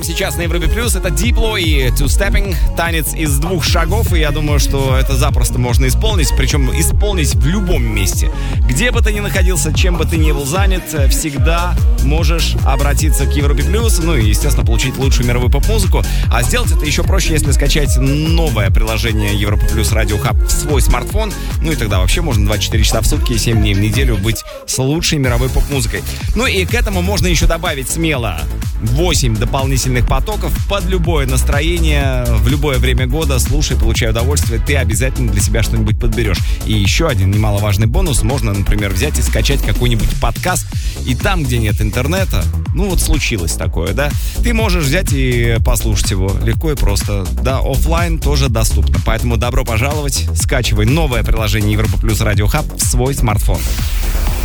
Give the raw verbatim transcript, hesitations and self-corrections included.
прямо сейчас на Европе Плюс. Это Diplo и Two Stepping, танец из двух шагов. И я думаю, что это запросто можно исполнить. Причем исполнить в любом месте. Где бы ты ни находился, чем бы ты ни был занят, всегда можешь обратиться к Европе Плюс. Ну и, естественно, получить лучшую мировую поп-музыку. А сделать это еще проще, если скачать новое приложение Европа Плюс Радио Хаб в свой смартфон. Ну и тогда вообще можно двадцать четыре часа в сутки и семь дней в неделю быть с лучшей мировой поп-музыкой. Ну и к этому можно еще добавить смело восемь дополнительных потоков под любое настроение, в любое время года. Слушай, получай удовольствие, ты обязательно для себя что-нибудь подберешь. И еще один немаловажный бонус. Можно, например, взять и скачать какой-нибудь подкаст, и там, где нет интернета, ну вот случилось такое, да, ты можешь взять и послушать его легко и просто. Да, офлайн тоже доступно. Поэтому добро пожаловать, скачивай новое приложение Европа Плюс Радио Хаб в свой смартфон.